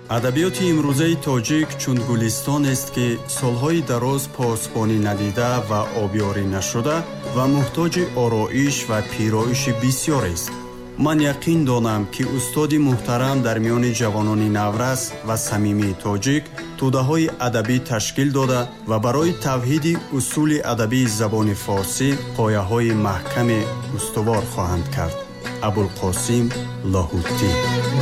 адабиёти имрӯзаи тоҷик чун гулистоneст ки солҳои дароз посбонӣ надида ва обёрӣ нашуда ва муҳтоҷи ороиш ва пироиши бисёрест. ман яқин донам ки устоди муҳтарам дар миёни ҷавонони наврас ва самимии тоҷик тӯдаҳои адабӣ ташкил дода ва барои тавҳиди усули адабии забони форсӣ қояҳои маҳкаме устувор хоҳанд кард. абулқосим лоҳутӣ.